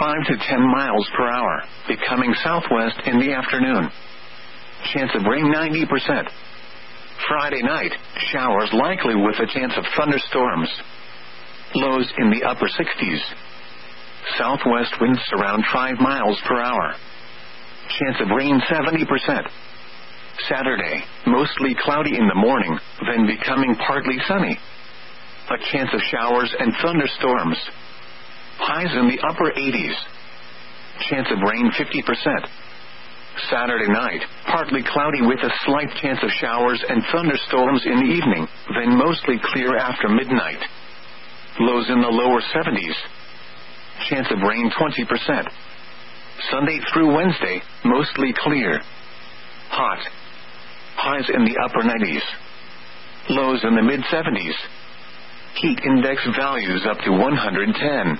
5 to 10 miles per hour, becoming southwest in the afternoon. Chance of rain 90%. Friday night, showers likely with a chance of thunderstorms. Lows in the upper 60s. Southwest winds around 5 miles per hour. Chance of rain 70%. Saturday, mostly cloudy in the morning, then becoming partly sunny. A chance of showers and thunderstorms. Highs in the upper 80s. Chance of rain 50%. Saturday night, partly cloudy with a slight chance of showers and thunderstorms in the evening, then mostly clear after midnight. Lows in the lower 70s. Chance of rain 20%. Sunday through Wednesday, mostly clear. Hot. Highs in the upper 90s. Lows in the mid-70s. Heat index values up to 110.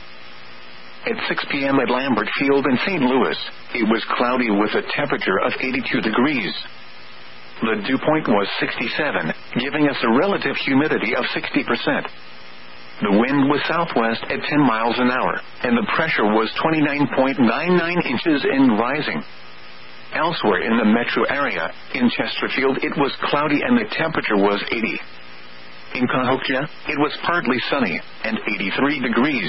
At 6 p.m. at Lambert Field in St. Louis, it was cloudy with a temperature of 82 degrees. The dew point was 67, giving us a relative humidity of 60%. The wind was southwest at 10 miles an hour, and the pressure was 29.99 inches and rising. Elsewhere in the metro area, in Chesterfield, it was cloudy and the temperature was 80. In Cahokia, it was partly sunny and 83 degrees.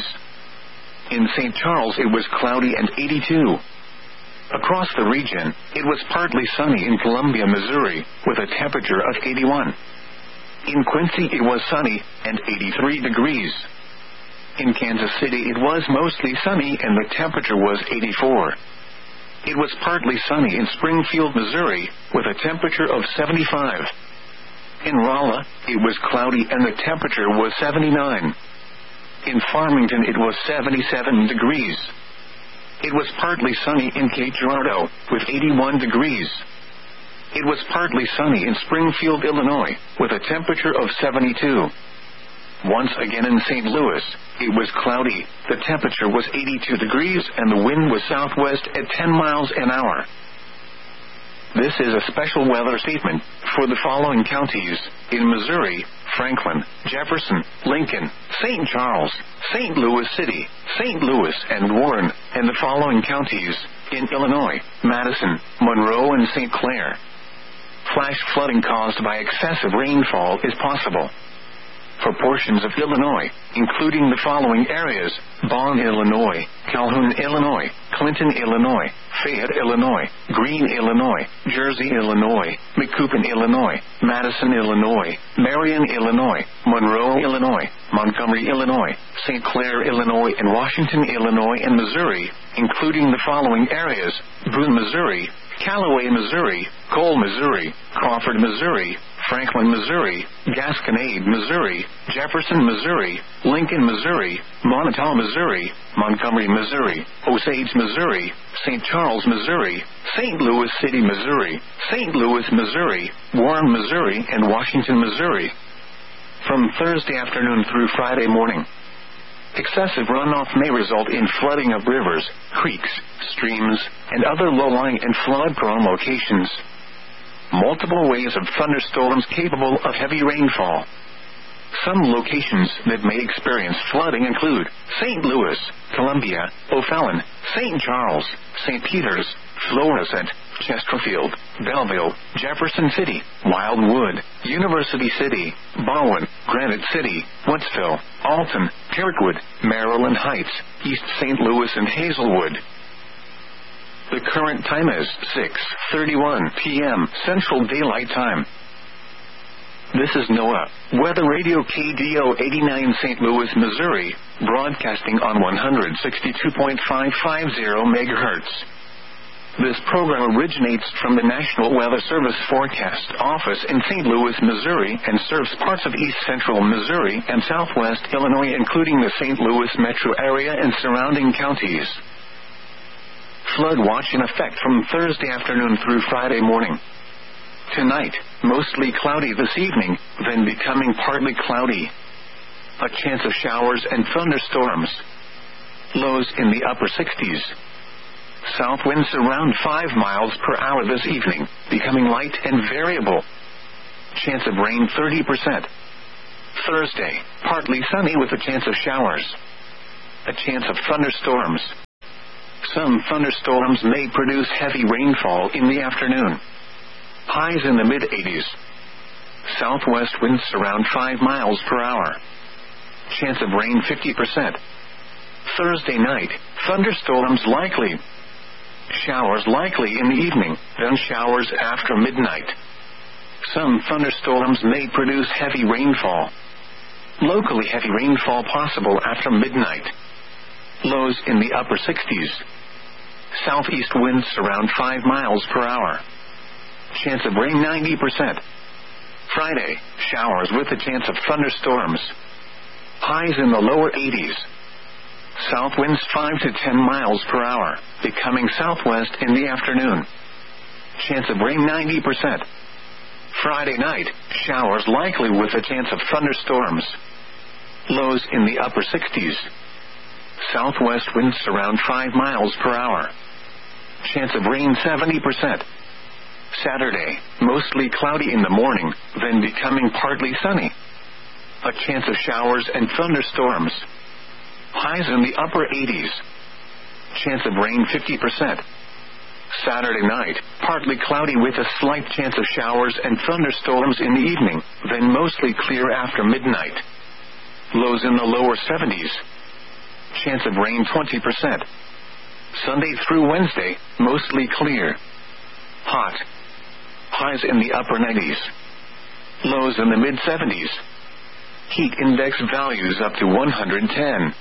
In St. Charles, it was cloudy and 82. Across the region, it was partly sunny in Columbia, Missouri, with a temperature of 81. In Quincy, it was sunny and 83 degrees. In Kansas City, it was mostly sunny and the temperature was 84. It was partly sunny in Springfield, Missouri, with a temperature of 75. In Rolla, it was cloudy and the temperature was 79. In Farmington, it was 77 degrees. It was partly sunny in Cape Girardeau, with 81 degrees. It was partly sunny in Springfield, Illinois, with a temperature of 72. Once again in St. Louis, it was cloudy, the temperature was 82 degrees, and the wind was southwest at 10 miles an hour. This is a special weather statement for the following counties in Missouri: Franklin, Jefferson, Lincoln, St. Charles, St. Louis City, St. Louis, and Warren, and the following counties in Illinois: Madison, Monroe, and St. Clair. Flash flooding caused by excessive rainfall is possible for portions of Illinois, including the following areas: Bonn, Illinois, Calhoun, Illinois, Clinton, Illinois, Fayette, Illinois, Greene, Illinois, Jersey, Illinois, Macoupin, Illinois, Madison, Illinois, Marion, Illinois, Monroe, Illinois, Montgomery, Illinois, St. Clair, Illinois, and Washington, Illinois, and Missouri, including the following areas: Boone, Missouri, Callaway, Missouri, Cole, Missouri, Crawford, Missouri, Franklin, Missouri, Gasconade, Missouri, Jefferson, Missouri, Lincoln, Missouri, Monotol, Missouri, Montgomery, Missouri, Osage, Missouri, St. Charles, Missouri, St. Louis City, Missouri, St. Louis, Missouri, Warren, Missouri, and Washington, Missouri. From Thursday afternoon through Friday morning, excessive runoff may result in flooding of rivers, creeks, streams, and other low-lying and flood-prone locations. Multiple waves of thunderstorms capable of heavy rainfall. Some locations that may experience flooding include St. Louis, Columbia, O'Fallon, St. Charles, St. Peters, Florissant, Chesterfield, Belleville, Jefferson City, Wildwood, University City, Bowen, Granite City, Woodsville, Alton, Kirkwood, Maryland Heights, East St. Louis, and Hazelwood. The current time is 6:31 p.m. Central Daylight Time. This is NOAA Weather Radio KDO 89 St. Louis, Missouri, broadcasting on 162.550 MHz. This program originates from the National Weather Service Forecast Office in St. Louis, Missouri, and serves parts of east central Missouri and southwest Illinois, including the St. Louis metro area and surrounding counties. Flood watch in effect from Thursday afternoon through Friday morning. Tonight, mostly cloudy this evening, then becoming partly cloudy. A chance of showers and thunderstorms. Lows in the upper 60s. South winds around 5 miles per hour this evening, becoming light and variable. Chance of rain 30%. Thursday, partly sunny with a chance of showers. a chance of thunderstorms. Some thunderstorms may produce heavy rainfall in the afternoon. Highs in the mid-80s. Southwest winds around 5 miles per hour. Chance of rain 50%. Thursday night, thunderstorms likely. Showers likely in the evening, then showers after midnight. Some thunderstorms may produce heavy rainfall. Locally heavy rainfall possible after midnight. Lows in the upper 60s. Southeast winds around 5 miles per hour. Chance of rain 90%. Friday, showers with a chance of thunderstorms. Highs in the lower 80s. South winds 5 to 10 miles per hour, becoming southwest in the afternoon. Chance of rain 90%. Friday night, showers likely with a chance of thunderstorms. Lows in the upper 60s. Southwest winds around 5 miles per hour. Chance of rain 70%. Saturday, mostly cloudy in the morning, then becoming partly sunny. A chance of showers and thunderstorms. Highs in the upper 80s. Chance of rain 50%. Saturday night, partly cloudy with a slight chance of showers and thunderstorms in the evening, then mostly clear after midnight. Lows in the lower 70s. Chance of rain 20%. Sunday through Wednesday, mostly clear. Hot. Highs in the upper 90s. Lows in the mid-70s. Heat index values up to 110.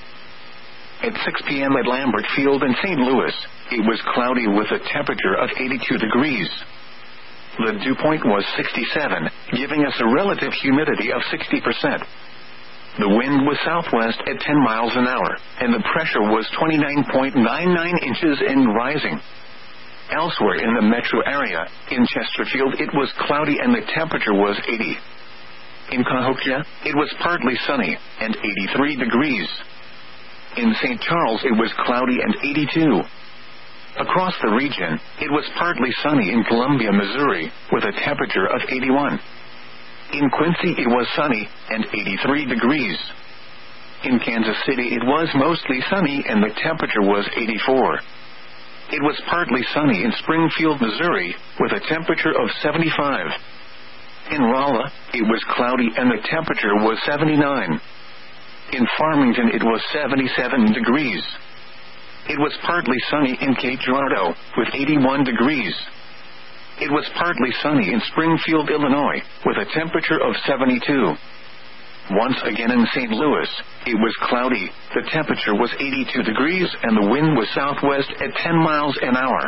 At 6 p.m. at Lambert Field in St. Louis, it was cloudy with a temperature of 82 degrees. The dew point was 67, giving us a relative humidity of 60%. The wind was southwest at 10 miles an hour, and the pressure was 29.99 inches and rising. Elsewhere in the metro area, in Chesterfield, it was cloudy and the temperature was 80. In Cahokia, it was partly sunny and 83 degrees. In St. Charles, it was cloudy and 82. Across the region, it was partly sunny in Columbia, Missouri, with a temperature of 81. In Quincy, it was sunny and 83 degrees. In Kansas City, it was mostly sunny and the temperature was 84. It was partly sunny in Springfield, Missouri, with a temperature of 75. In Rolla, it was cloudy and the temperature was 79. In Farmington, it was 77 degrees. It was partly sunny in Cape Girardeau, with 81 degrees. It was partly sunny in Springfield, Illinois, with a temperature of 72. Once again in St. Louis, it was cloudy, the temperature was 82 degrees, and the wind was southwest at 10 miles an hour.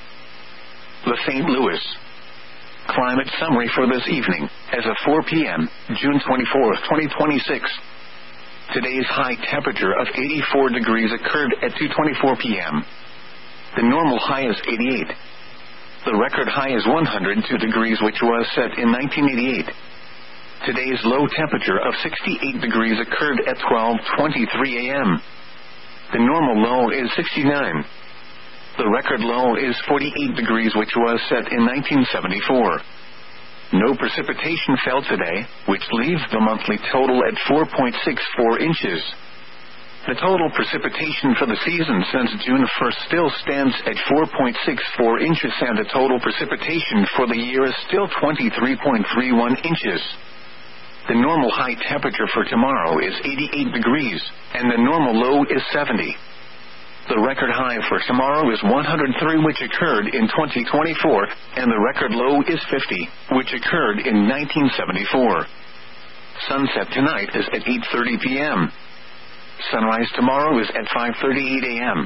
The St. Louis climate summary for this evening, as of 4 p.m., June 24, 2026. Today's high temperature of 84 degrees occurred at 2:24 p.m. The normal high is 88. The record high is 102 degrees, which was set in 1988. Today's low temperature of 68 degrees occurred at 12:23 a.m. The normal low is 69. The record low is 48 degrees, which was set in 1974. No precipitation fell today, which leaves the monthly total at 4.64 inches. The total precipitation for the season since June 1st still stands at 4.64 inches, and the total precipitation for the year is still 23.31 inches. The normal high temperature for tomorrow is 88 degrees, and the normal low is 70. The record high for tomorrow is 103, which occurred in 2024, and the record low is 50, which occurred in 1974. Sunset tonight is at 8:30 p.m. Sunrise tomorrow is at 5:38 a.m.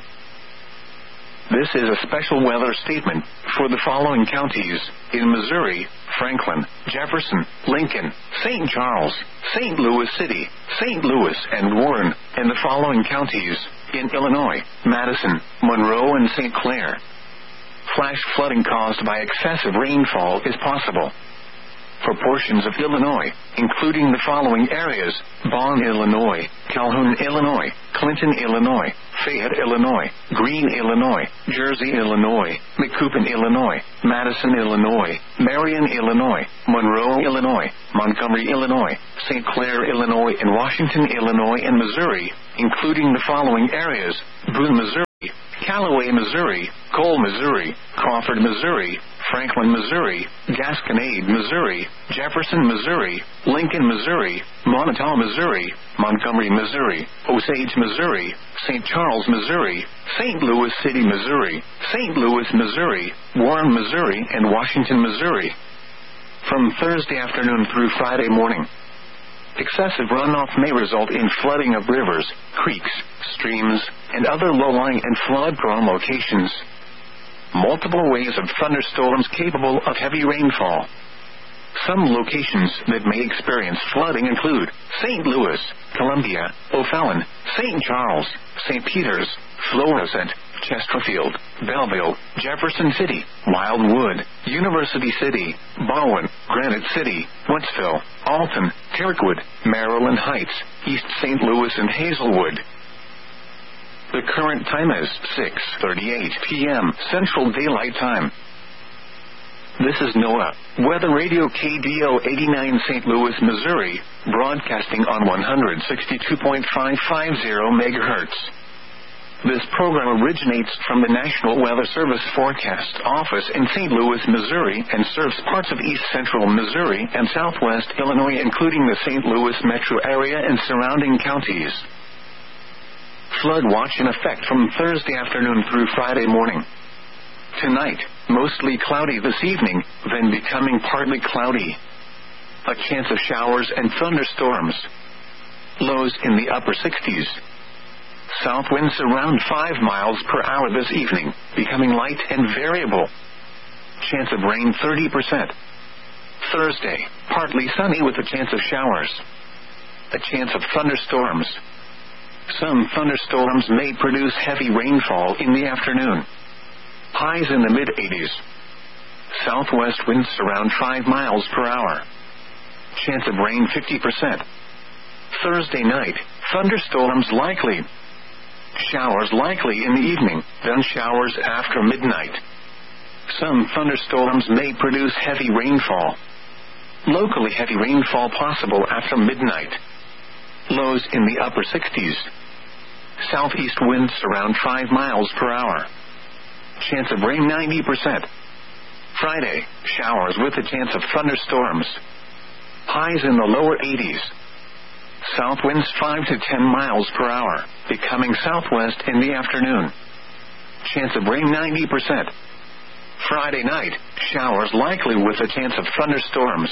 This is a special weather statement for the following counties in Missouri: Franklin, Jefferson, Lincoln, St. Charles, St. Louis City, St. Louis, and Warren, and the following counties in Illinois: Madison, Monroe, and St. Clair. Flash flooding caused by excessive rainfall is possible. for portions of Illinois, including the following areas: Bonn, Illinois, Calhoun, Illinois, Clinton, Illinois, Fayette, Illinois, Greene, Illinois, Jersey, Illinois, Macoupin, Illinois, Madison, Illinois, Marion, Illinois, Monroe, Illinois, Montgomery, Illinois, St. Clair, Illinois, and Washington, Illinois, and Missouri, including the following areas: Boone, Missouri, Callaway, Missouri, Cole, Missouri, Crawford, Missouri, Franklin, Missouri, Gasconade, Missouri, Jefferson, Missouri, Lincoln, Missouri, Montauk, Missouri, Montgomery, Missouri, Osage, Missouri, St. Charles, Missouri, St. Louis City, Missouri, St. Louis, Missouri, Warren, Missouri, and Washington, Missouri. From Thursday afternoon through Friday morning, excessive runoff may result in flooding of rivers, creeks, streams, and other low-lying and flood-prone locations. Multiple waves of thunderstorms capable of heavy rainfall. Some locations that may experience flooding include St. Louis, Columbia, O'Fallon, St. Charles, St. Peters, Florissant, Chesterfield, Belleville, Jefferson City, Wildwood, University City, Bowen, Granite City, Wentzville, Alton, Kirkwood, Maryland Heights, East St. Louis, and Hazelwood. The current time is 6:38 p.m. Central Daylight Time. This is NOAA Weather Radio KDO 89 St. Louis, Missouri, broadcasting on 162.550 MHz. This program originates from the National Weather Service Forecast Office in St. Louis, Missouri, and serves parts of east central Missouri and southwest Illinois, including the St. Louis metro area and surrounding counties. Flood watch in effect from Thursday afternoon through Friday morning. Tonight, mostly cloudy this evening, then becoming partly cloudy. A chance of showers and thunderstorms. Lows in the upper 60s. South winds around 5 miles per hour this evening, becoming light and variable. Chance of rain 30%. Thursday, partly sunny with a chance of showers. A chance of thunderstorms. Some thunderstorms may produce heavy rainfall in the afternoon. Highs in the mid-80s. Southwest winds around 5 miles per hour. Chance of rain 50%. Thursday night, thunderstorms likely. Showers likely in the evening, then showers after midnight. Some thunderstorms may produce heavy rainfall. Locally heavy rainfall possible after midnight. Lows in the upper 60s. Southeast winds around 5 miles per hour. Chance of rain 90%. Friday, showers with a chance of thunderstorms. Highs in the lower 80s. South winds 5 to 10 miles per hour, becoming southwest in the afternoon. Chance of rain 90%. Friday night, showers likely with a chance of thunderstorms.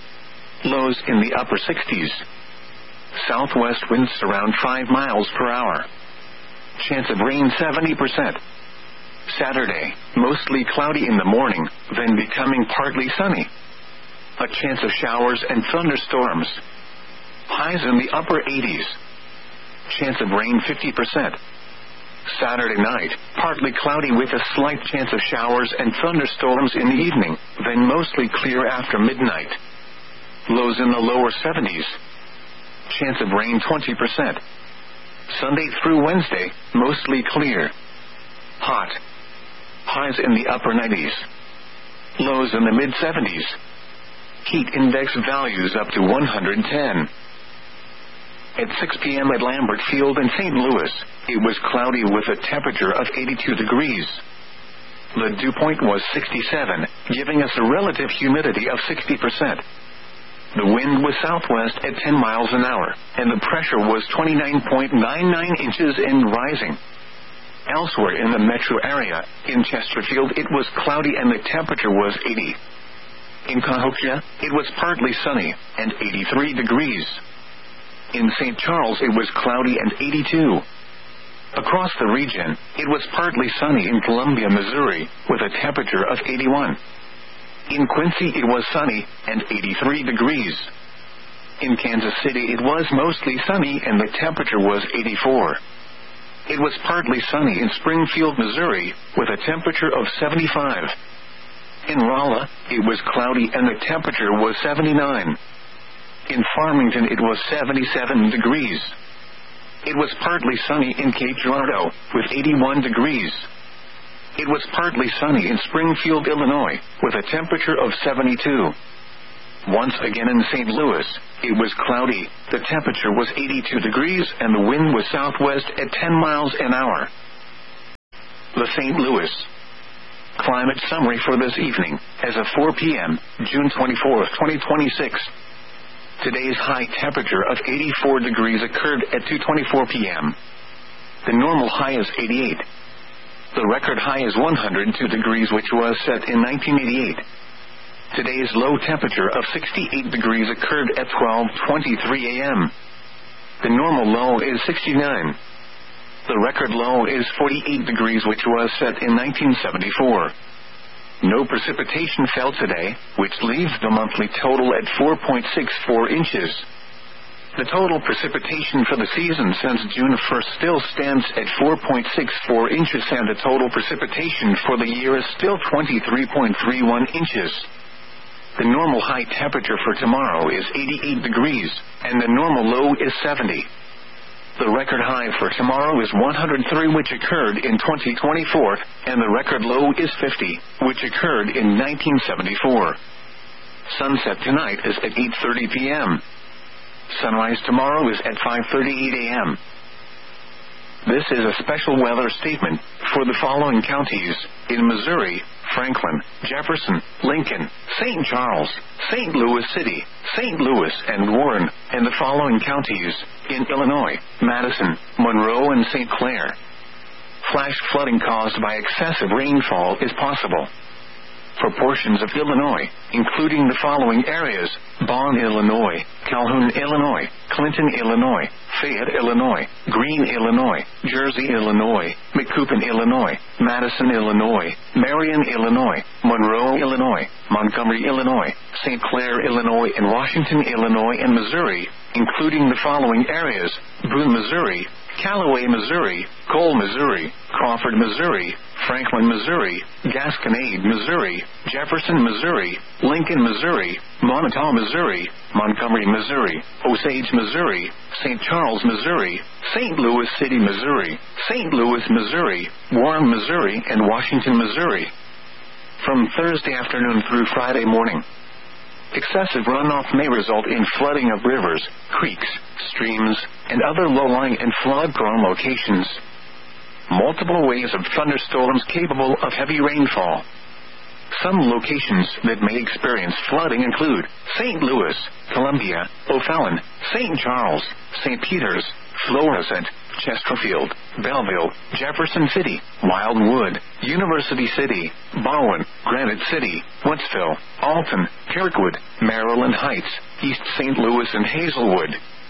Lows in the upper 60s. Southwest winds around 5 miles per hour. Chance of rain 70%. Saturday, mostly cloudy in the morning, then becoming partly sunny. A chance of showers and thunderstorms. Highs in the upper 80s. Chance of rain 50%. Saturday night, partly cloudy with a slight chance of showers and thunderstorms in the evening, then mostly clear after midnight. Lows in the lower 70s. Chance of rain 20%. Sunday through Wednesday, mostly clear. Hot. Highs in the upper 90s. Lows in the mid-70s. Heat index values up to 110. At 6 p.m. at Lambert Field in St. Louis, it was cloudy with a temperature of 82 degrees. The dew point was 67, giving us a relative humidity of 60%. The wind was southwest at 10 miles an hour, and the pressure was 29.99 inches and rising. Elsewhere in the metro area, in Chesterfield, it was cloudy and the temperature was 80. In Cahokia, it was partly sunny, and 83 degrees. In St. Charles, it was cloudy and 82. Across the region, it was partly sunny in Columbia, Missouri, with a temperature of 81. In Quincy, it was sunny and 83 degrees. In Kansas City, it was mostly sunny and the temperature was 84. It was partly sunny in Springfield, Missouri, with a temperature of 75. In Rolla, it was cloudy and the temperature was 79. In Farmington, it was 77 degrees. It was partly sunny in Cape Girardeau, with 81 degrees. It was partly sunny in Springfield, Illinois, with a temperature of 72. Once again in St. Louis, it was cloudy, the temperature was 82 degrees and the wind was southwest at 10 miles an hour. The St. Louis climate summary for this evening, as of 4 p.m., June 24, 2026. Today's high temperature of 84 degrees occurred at 2:24 p.m. The normal high is 88. The record high is 102 degrees, which was set in 1988. Today's low temperature of 68 degrees occurred at 12:23 a.m. The normal low is 69. The record low is 48 degrees, which was set in 1974. No precipitation fell today, which leaves the monthly total at 4.64 inches. The total precipitation for the season since June 1st still stands at 4.64 inches, and the total precipitation for the year is still 23.31 inches. The normal high temperature for tomorrow is 88 degrees, and the normal low is 70. The record high for tomorrow is 103, which occurred in 2024, and the record low is 50, which occurred in 1974. Sunset tonight is at 8:30 p.m. Sunrise tomorrow is at 5:38 a.m. This is a special weather statement for the following counties in Missouri: Franklin, Jefferson, Lincoln, St. Charles, St. Louis City, St. Louis, and Warren, and the following counties in Illinois: Madison, Monroe, and St. Clair. Flash flooding caused by excessive rainfall is possible for portions of Illinois, including the following areas: Bonn, Illinois, Calhoun, Illinois, Clinton, Illinois, Fayette, Illinois, Greene, Illinois, Jersey, Illinois, McCoupin, Illinois, Madison, Illinois, Marion, Illinois, Monroe, Illinois, Montgomery, Illinois, St. Clair, Illinois, and Washington, Illinois, and Missouri, including the following areas: Boone, Missouri, Callaway, Missouri, Cole, Missouri, Crawford, Missouri, Franklin, Missouri, Gasconade, Missouri, Jefferson, Missouri, Lincoln, Missouri, Montauk, Missouri, Montgomery, Missouri, Osage, Missouri, St. Charles, Missouri, St. Louis City, Missouri, St. Louis, Missouri, Warren, Missouri, and Washington, Missouri. From Thursday afternoon through Friday morning, excessive runoff may result in flooding of rivers, creeks, streams, and other low-lying and flood-prone locations. Multiple waves of thunderstorms capable of heavy rainfall. Some locations that may experience flooding include St. Louis, Columbia, O'Fallon, St. Charles, St. Peters, Florissant, Chesterfield, Belleville, Jefferson City, Wildwood, University City, Bowen, Granite City, Woodsville, Alton, Kirkwood, Maryland Heights, East St. Louis, and Hazelwood.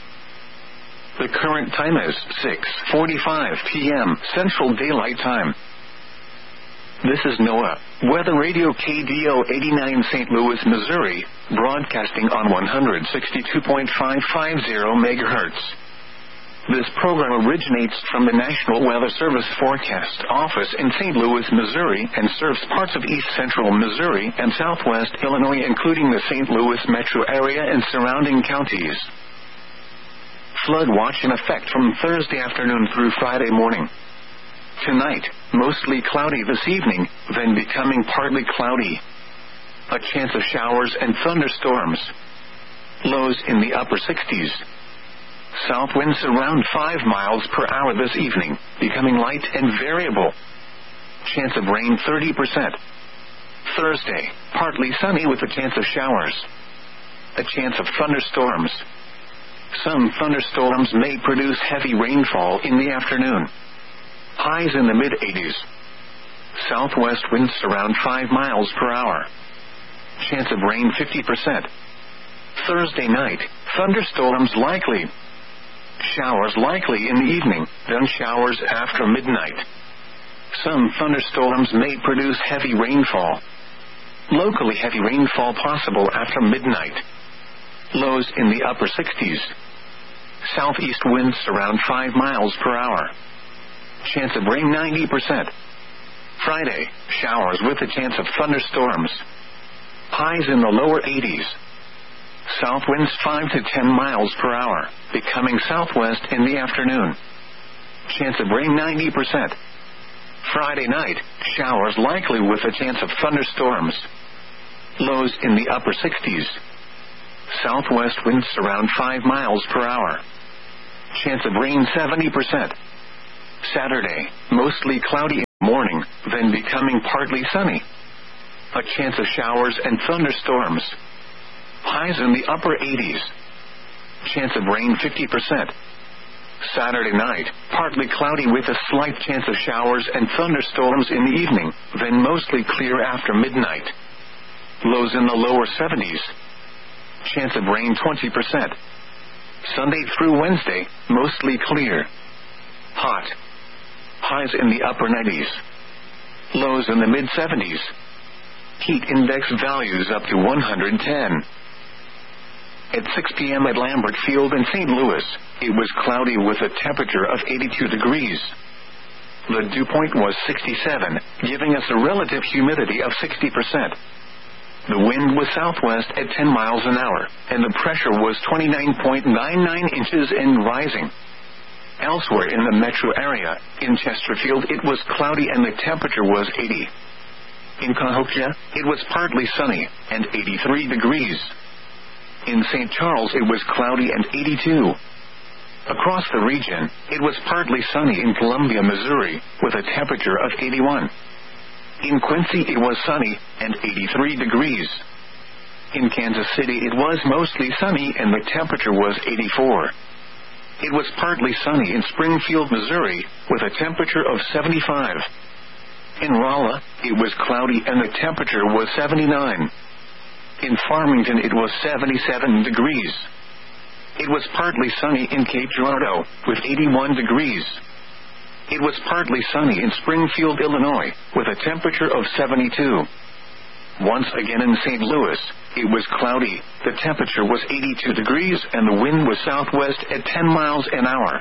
The current time is 6:45 p.m. Central Daylight Time. This is NOAA Weather Radio KDO 89 St. Louis, Missouri, broadcasting on 162.550 MHz. This program originates from the National Weather Service Forecast Office in St. Louis, Missouri, and serves parts of east central Missouri and southwest Illinois, including the St. Louis metro area and surrounding counties. Flood watch in effect from Thursday afternoon through Friday morning. Tonight, mostly cloudy this evening, then becoming partly cloudy. A chance of showers and thunderstorms. Lows in the upper 60s. South winds around 5 miles per hour this evening, becoming light and variable. Chance of rain 30%. Thursday, partly sunny with a chance of showers. A chance of thunderstorms. Some thunderstorms may produce heavy rainfall in the afternoon. Highs in the mid-80s. Southwest winds around 5 miles per hour. Chance of rain 50%. Thursday night, thunderstorms likely. Showers likely in the evening, then showers after midnight. Some thunderstorms may produce heavy rainfall. Locally heavy rainfall possible after midnight. Lows in the upper 60s. Southeast winds around 5 miles per hour. Chance of rain 90%. Friday, showers with a chance of thunderstorms. Highs in the lower 80s. South winds 5 to 10 miles per hour, becoming southwest in the afternoon. Chance of rain 90%. Friday night, showers likely with a chance of thunderstorms. Lows in the upper 60s. Southwest winds around 5 miles per hour. Chance of rain 70%. Saturday, mostly cloudy in the morning, then becoming partly sunny. A chance of showers and thunderstorms. Highs in the upper 80s. Chance of rain 50%. Saturday night, partly cloudy with a slight chance of showers and thunderstorms in the evening, then mostly clear after midnight. Lows in the lower 70s. Chance of rain 20%. Sunday through Wednesday, mostly clear. Hot. Highs in the upper 90s. Lows in the mid-70s. Heat index values up to 110. At 6 p.m. at Lambert Field in St. Louis, it was cloudy with a temperature of 82 degrees. The dew point was 67, giving us a relative humidity of 60%. The wind was southwest at 10 miles an hour, and the pressure was 29.99 inches and rising. Elsewhere in the metro area, in Chesterfield, it was cloudy and the temperature was 80. In Cahokia, it was partly sunny and 83 degrees. In St. Charles, it was cloudy and 82. Across the region, it was partly sunny in Columbia, Missouri, with a temperature of 81. In Quincy, it was sunny and 83 degrees. In Kansas City, it was mostly sunny and the temperature was 84. It was partly sunny in Springfield, Missouri, with a temperature of 75. In Rolla, it was cloudy and the temperature was 79. In Farmington, it was 77 degrees. It was partly sunny in Cape Girardeau, with 81 degrees. It was partly sunny in Springfield, Illinois, with a temperature of 72. Once again in St. Louis, it was cloudy, the temperature was 82 degrees, and the wind was southwest at 10 miles an hour.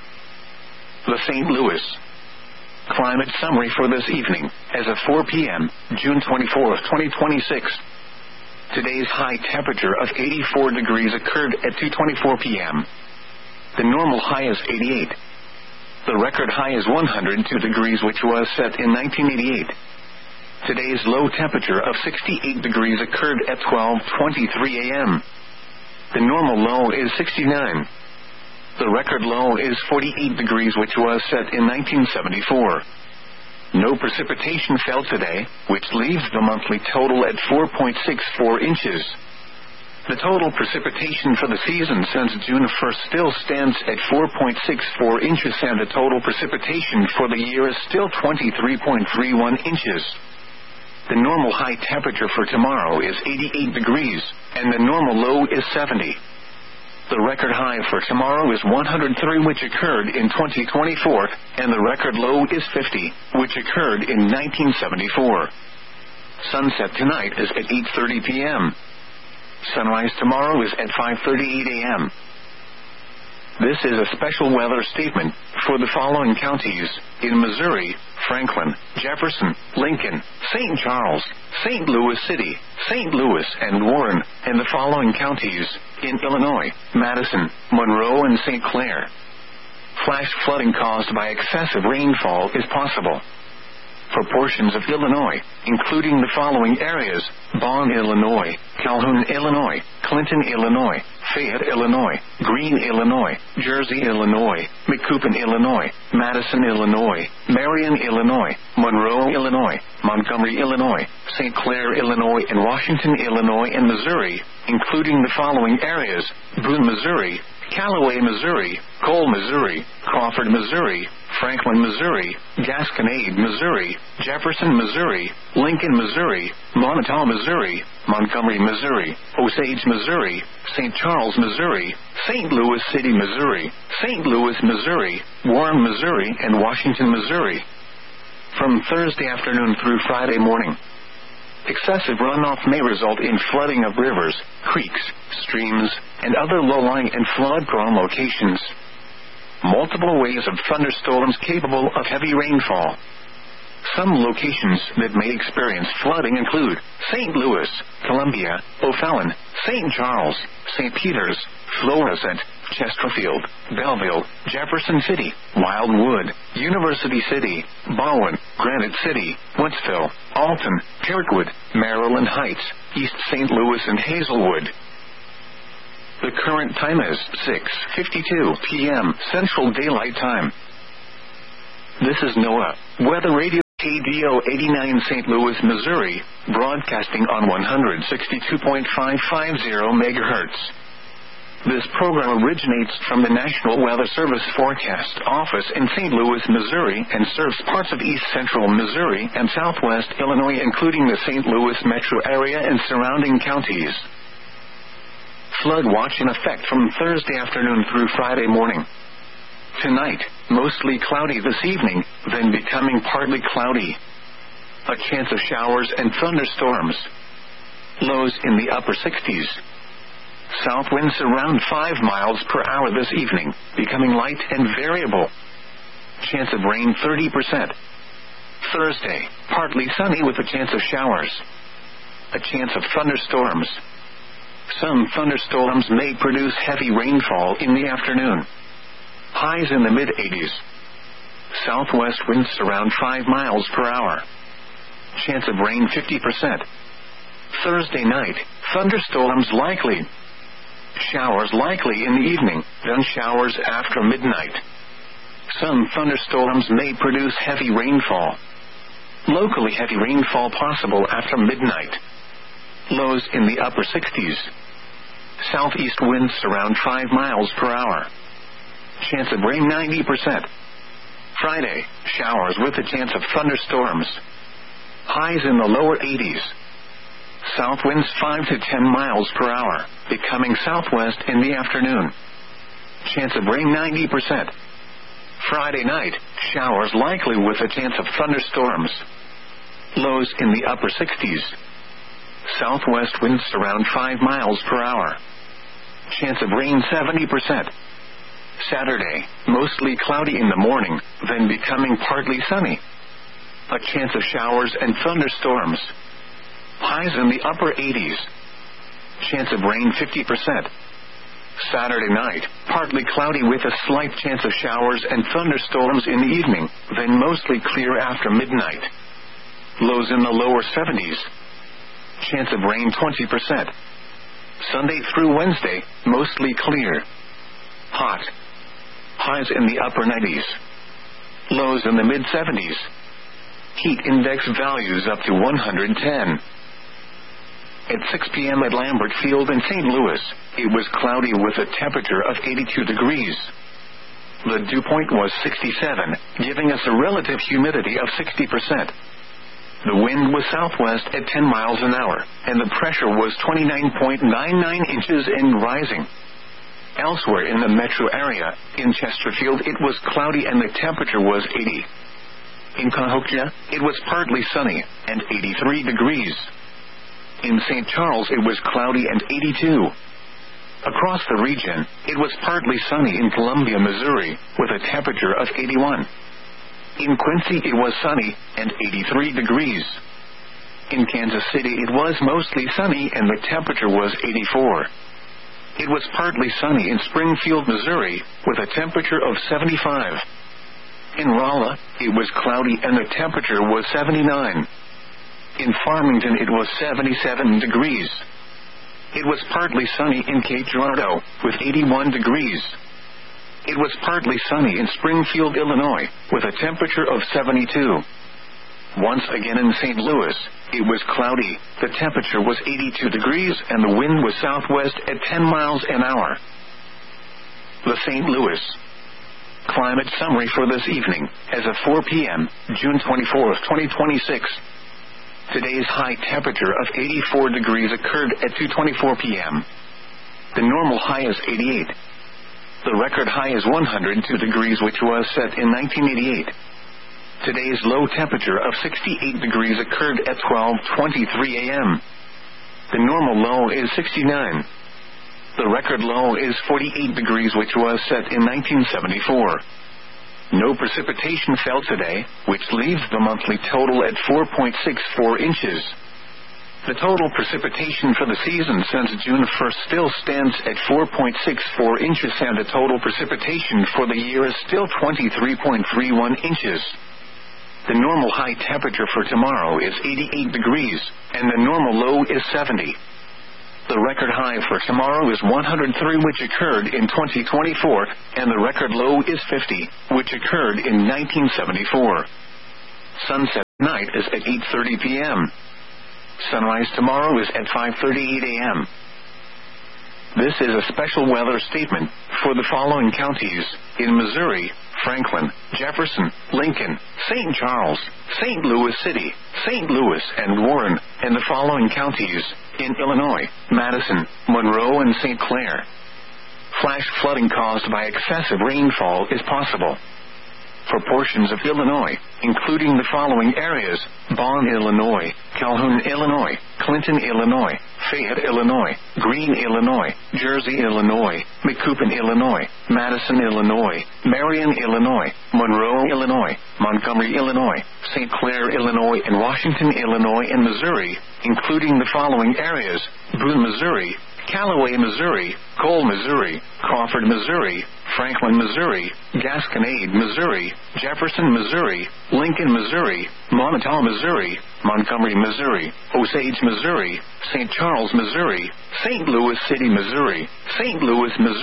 The St. Louis climate summary for this evening, as of 4 p.m., June 24, 2026. Today's high temperature of 84 degrees occurred at 2:24 p.m. The normal high is 88. The record high is 102 degrees, which was set in 1988. Today's low temperature of 68 degrees occurred at 12:23 a.m. The normal low is 69. The record low is 48 degrees, which was set in 1974. No precipitation fell today, which leaves the monthly total at 4.64 inches. The total precipitation for the season since June 1st still stands at 4.64 inches, and the total precipitation for the year is still 23.31 inches. The normal high temperature for tomorrow is 88 degrees, and the normal low is 70. The record high for tomorrow is 103, which occurred in 2024, and the record low is 50, which occurred in 1974. Sunset tonight is at 8:30 p.m. Sunrise tomorrow is at 5:38 a.m. This is a special weather statement for the following counties in Missouri: Franklin, Jefferson, Lincoln, St. Charles, St. Louis City, St. Louis, and Warren, and the following counties in Illinois: Madison, Monroe, and St. Clair. Flash flooding caused by excessive rainfall is possible for portions of Illinois, including the following areas: Bond, Illinois, Calhoun, Illinois, Clinton, Illinois, Fayette, Illinois, Greene, Illinois, Jersey, Illinois, McCoupin, Illinois, Madison, Illinois, Marion, Illinois, Monroe, Illinois, Montgomery, Illinois, St. Clair, Illinois, and Washington, Illinois, and Missouri, including the following areas: Boone, Missouri, Callaway, Missouri, Cole, Missouri, Crawford, Missouri, Franklin, Missouri, Gasconade, Missouri, Jefferson, Missouri, Lincoln, Missouri, Montauk, Missouri, Montgomery, Missouri, Osage, Missouri, St. Charles, Missouri, St. Louis City, Missouri, St. Louis, Missouri, Warren, Missouri, and Washington, Missouri. From Thursday afternoon through Friday morning, excessive runoff may result in flooding of rivers, creeks, streams, and other low-lying and flood-prone locations. Multiple waves of thunderstorms capable of heavy rainfall. Some locations that may experience flooding include St. Louis, Columbia, O'Fallon, St. Charles, St. Peters, Florissant, Chesterfield, Belleville, Jefferson City, Wildwood, University City, Bowen, Granite City, Woodsville, Alton, Kirkwood, Maryland Heights, East St. Louis, and Hazelwood. The current time is 6:52 p.m. Central Daylight Time. This is NOAA Weather Radio KDO 89 St. Louis, Missouri, broadcasting on 162.550 MHz. This program originates from the National Weather Service Forecast Office in St. Louis, Missouri, and serves parts of east central Missouri and southwest Illinois, including the St. Louis metro area and surrounding counties. Flood watch in effect from Thursday afternoon through Friday morning. Tonight, mostly cloudy this evening, then becoming partly cloudy. A chance of showers and thunderstorms. Lows in the upper 60s. South winds around 5 miles per hour this evening, becoming light and variable. Chance of rain 30%. Thursday, partly sunny with a chance of showers. A chance of thunderstorms. Some thunderstorms may produce heavy rainfall in the afternoon. Highs in the mid-80s. Southwest winds around 5 miles per hour. Chance of rain 50%. Thursday night, thunderstorms likely. Showers likely in the evening, then showers after midnight. Some thunderstorms may produce heavy rainfall. Locally heavy rainfall possible after midnight. Lows in the upper 60s. Southeast winds around 5 miles per hour. Chance of rain 90%. Friday, showers with a chance of thunderstorms. Highs in the lower 80s. South winds 5 to 10 miles per hour, becoming southwest in the afternoon. Chance of rain 90%. Friday night, showers likely with a chance of thunderstorms. Lows in the upper 60s. Southwest winds around 5 miles per hour. Chance of rain 70%. Saturday, mostly cloudy in the morning, then becoming partly sunny. A chance of showers and thunderstorms. Highs in the upper 80s. Chance of rain 50%. Saturday night, partly cloudy with a slight chance of showers and thunderstorms in the evening, then mostly clear after midnight. Lows in the lower 70s. Chance of rain 20%. Sunday through Wednesday, mostly clear. Hot. Highs in the upper 90s. Lows in the mid-70s. Heat index values up to 110. At 6 p.m. at Lambert Field in St. Louis, it was cloudy with a temperature of 82 degrees. The dew point was 67, giving us a relative humidity of 60%. The wind was southwest at 10 miles an hour, and the pressure was 29.99 inches and rising. Elsewhere in the metro area, in Chesterfield, it was cloudy and the temperature was 80. In Cahokia, it was partly sunny and 83 degrees. In St. Charles, it was cloudy and 82. Across the region, it was partly sunny in Columbia, Missouri, with a temperature of 81. In Quincy, it was sunny and 83 degrees. In Kansas City, it was mostly sunny and the temperature was 84. It was partly sunny in Springfield, Missouri, with a temperature of 75. In Rolla, it was cloudy and the temperature was 79. In Farmington, it was 77 degrees. It was partly sunny in Cape Girardeau, with 81 degrees. It was partly sunny in Springfield, Illinois, with a temperature of 72. Once again in St. Louis, it was cloudy, the temperature was 82 degrees, and the wind was southwest at 10 miles an hour. The St. Louis climate summary for this evening, as of 4 p.m., June 24, 2026. Today's high temperature of 84 degrees occurred at 2:24 p.m. The normal high is 88. The record high is 102 degrees, which was set in 1988. Today's low temperature of 68 degrees occurred at 12:23 a.m. The normal low is 69. The record low is 48 degrees, which was set in 1974. No precipitation fell today, which leaves the monthly total at 4.64 inches. The total precipitation for the season since June 1st still stands at 4.64 inches, and the total precipitation for the year is still 23.31 inches. The normal high temperature for tomorrow is 88 degrees, and the normal low is 70. The record high for tomorrow is 103, which occurred in 2024, and the record low is 50, which occurred in 1974. Sunset night is at 8:30 p.m. Sunrise tomorrow is at 5:38 a.m. This is a special weather statement for the following counties in Missouri: Franklin, Jefferson, Lincoln, St. Charles, St. Louis City, St. Louis, and Warren, and the following counties in Illinois: Madison, Monroe, and St. Clair. Flash flooding caused by excessive rainfall is possible for portions of Illinois, including the following areas: Bonn, Illinois, Calhoun, Illinois, Clinton, Illinois, Fayette, Illinois, Greene, Illinois, Jersey, Illinois, Macoupin, Illinois, Madison, Illinois, Marion, Illinois, Monroe, Illinois, Montgomery, Illinois, St. Clair, Illinois, and Washington, Illinois, and Missouri, including the following areas: Boone, Missouri, Callaway, Missouri, Cole, Missouri, Crawford, Missouri, Franklin, Missouri, Gasconade, Missouri, Jefferson, Missouri, Lincoln, Missouri, Monmouth, Missouri, Montgomery, Missouri, Osage, Missouri, St. Charles, Missouri, St. Louis City, Missouri, St. Louis, Missouri.